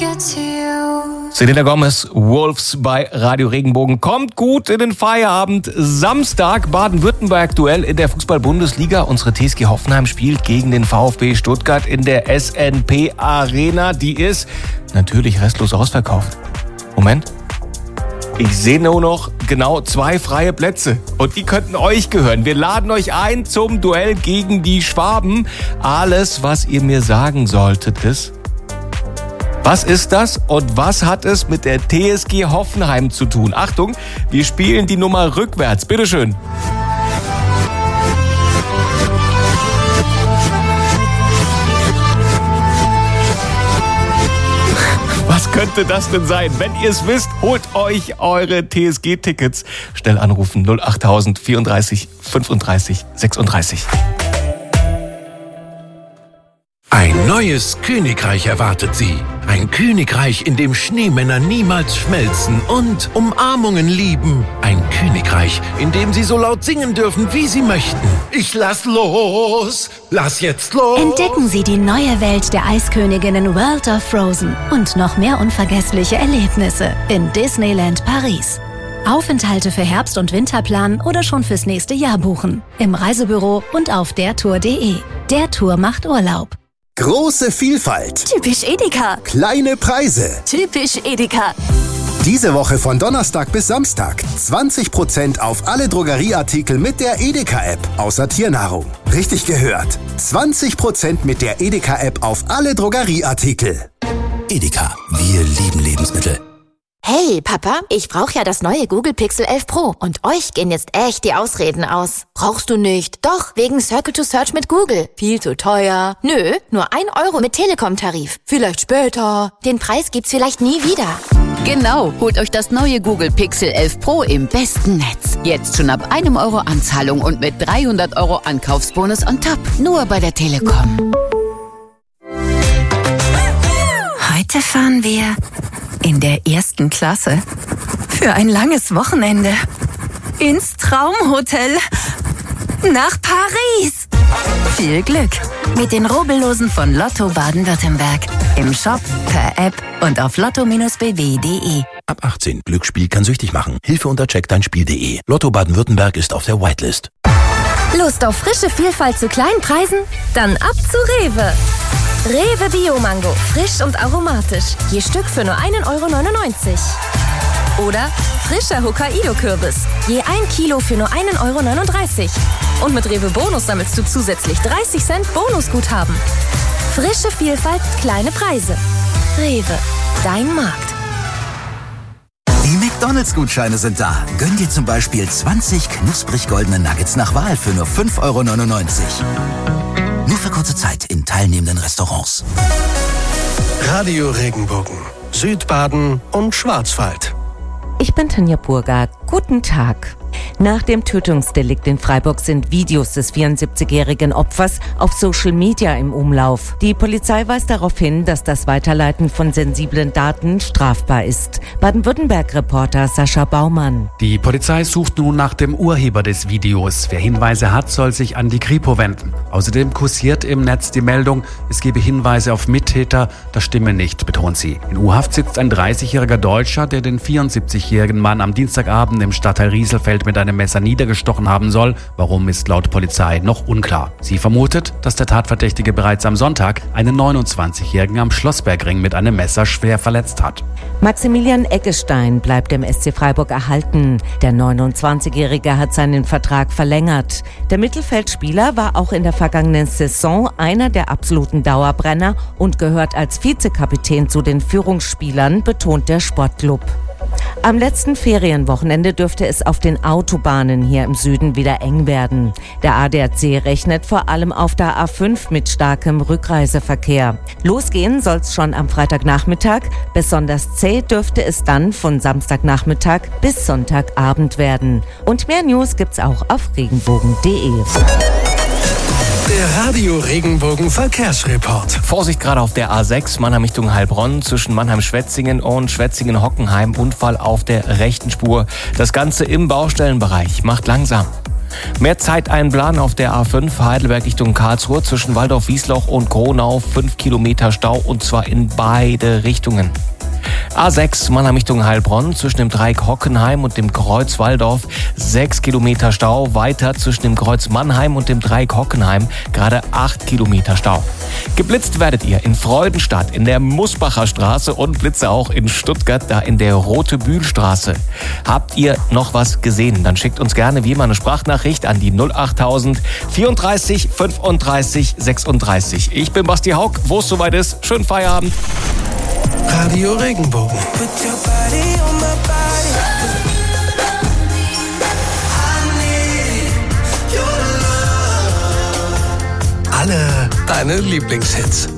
Selena Gomez, Wolves bei Radio Regenbogen. Kommt gut in den Feierabend. Samstag Baden-Württemberg-Duell in der Fußball-Bundesliga. Unsere TSG Hoffenheim spielt gegen den VfB Stuttgart in der SNP Arena. Die ist natürlich restlos ausverkauft. Moment. Ich sehe nur noch genau 2 freie Plätze und die könnten euch gehören. Wir laden euch ein zum Duell gegen die Schwaben. Alles, was ihr mir sagen solltet, ist: Was ist das und was hat es mit der TSG Hoffenheim zu tun? Achtung, wir spielen die Nummer rückwärts. Bitteschön. Was könnte das denn sein? Wenn ihr es wisst, holt euch eure TSG-Tickets. Schnell anrufen 08000 34 35 36. Ein neues Königreich erwartet Sie. Ein Königreich, in dem Schneemänner niemals schmelzen und Umarmungen lieben. Ein Königreich, in dem Sie so laut singen dürfen, wie Sie möchten. Ich lass los! Lass jetzt los! Entdecken Sie die neue Welt der Eisköniginnen World of Frozen und noch mehr unvergessliche Erlebnisse in Disneyland Paris. Aufenthalte für Herbst- und Winter planen oder schon fürs nächste Jahr buchen. Im Reisebüro und auf dertour.de. Der Tour macht Urlaub. Große Vielfalt. Typisch Edeka. Kleine Preise. Typisch Edeka. Diese Woche von Donnerstag bis Samstag 20% auf alle Drogerieartikel mit der Edeka-App, außer Tiernahrung. Richtig gehört. 20% mit der Edeka-App auf alle Drogerieartikel. Edeka, wir lieben Lebensmittel. Hey, Papa, ich brauche ja das neue Google Pixel 11 Pro und euch gehen jetzt echt die Ausreden aus. Brauchst du nicht? Doch, wegen Circle to Search mit Google. Viel zu teuer. Nö, nur 1 Euro mit Telekom-Tarif. Vielleicht später. Den Preis gibt's vielleicht nie wieder. Genau, holt euch das neue Google Pixel 11 Pro im besten Netz. Jetzt schon ab 1 Euro Anzahlung und mit 300 Euro Ankaufsbonus on top. Nur bei der Telekom. Heute fahren wir in der 1. Klasse für ein langes Wochenende ins Traumhotel nach Paris. Viel Glück mit den Rubbellosen von Lotto Baden-Württemberg. Im Shop, per App und auf lotto-bw.de. Ab 18. Glücksspiel kann süchtig machen. Hilfe unter checkdeinspiel.de. Lotto Baden-Württemberg ist auf der Whitelist. Lust auf frische Vielfalt zu kleinen Preisen? Dann ab zu Rewe. Rewe Bio-Mango, frisch und aromatisch. Je Stück für nur 1,99 Euro. Oder frischer Hokkaido-Kürbis. Je 1 Kilo für nur 1,39 Euro. Und mit Rewe Bonus sammelst du zusätzlich 30 Cent Bonusguthaben. Frische Vielfalt, kleine Preise. Rewe, dein Markt. Die McDonalds-Gutscheine sind da. Gönn dir zum Beispiel 20 knusprig goldene Nuggets nach Wahl für nur 5,99 Euro. Nur für kurze Zeit in teilnehmenden Restaurants. Radio Regenbogen, Südbaden und Schwarzwald. Ich bin Tanja Burger. Guten Tag. Nach dem Tötungsdelikt in Freiburg sind Videos des 74-jährigen Opfers auf Social Media im Umlauf. Die Polizei weist darauf hin, dass das Weiterleiten von sensiblen Daten strafbar ist. Baden-Württemberg-Reporter Sascha Baumann. Die Polizei sucht nun nach dem Urheber des Videos. Wer Hinweise hat, soll sich an die Kripo wenden. Außerdem kursiert im Netz die Meldung, es gebe Hinweise auf Mittäter. Das stimme nicht, betont sie. In U-Haft sitzt ein 30-jähriger Deutscher, der den 74-jährigen Mann am Dienstagabend im Stadtteil Rieselfeld mit einem Messer niedergestochen haben soll. Warum, ist laut Polizei noch unklar. Sie vermutet, dass der Tatverdächtige bereits am Sonntag einen 29-jährigen am Schlossbergring mit einem Messer schwer verletzt hat. Maximilian Eggestein bleibt dem SC Freiburg erhalten. Der 29-Jährige hat seinen Vertrag verlängert. Der Mittelfeldspieler war auch in der vergangenen Saison einer der absoluten Dauerbrenner und gehört als Vizekapitän zu den Führungsspielern, betont der Sportclub. Am letzten Ferienwochenende dürfte es auf den Autobahnen hier im Süden wieder eng werden. Der ADAC rechnet vor allem auf der A5 mit starkem Rückreiseverkehr. Losgehen soll es schon am Freitagnachmittag. Besonders zäh dürfte es dann von Samstagnachmittag bis Sonntagabend werden. Und mehr News gibt's auch auf regenbogen.de. Der Radio Regenbogen Verkehrsreport. Vorsicht gerade auf der A6 Mannheim Richtung Heilbronn zwischen Mannheim-Schwetzingen und Schwetzingen-Hockenheim. Unfall auf der rechten Spur. Das Ganze im Baustellenbereich. Macht langsam. Mehr Zeit einplanen auf der A5 Heidelberg Richtung Karlsruhe zwischen Waldorf-Wiesloch und Kronau. 5 Kilometer Stau und zwar in beide Richtungen. A6 Mannheim Richtung Heilbronn zwischen dem Dreieck Hockenheim und dem Kreuz Walldorf. 6 Kilometer Stau. Weiter zwischen dem Kreuz Mannheim und dem Dreieck Hockenheim. Gerade 8 Kilometer Stau. Geblitzt werdet ihr in Freudenstadt, in der Musbacher Straße und Blitze auch in Stuttgart, da in der Rote-Bühl-Straße. Habt ihr noch was gesehen? Dann schickt uns gerne wie immer eine Sprachnachricht an die 08000 34 35 36. Ich bin Basti Haug. Wo es soweit ist, schönen Feierabend. Radio Regenbogen. Alle deine Lieblingshits.